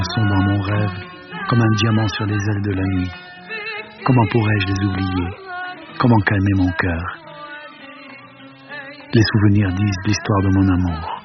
Sont dans mon rêve, comme un diamant sur les ailes de la nuit. Comment pourrais-je les oublier? Comment calmer mon cœur? Les souvenirs disent l'histoire de mon amour.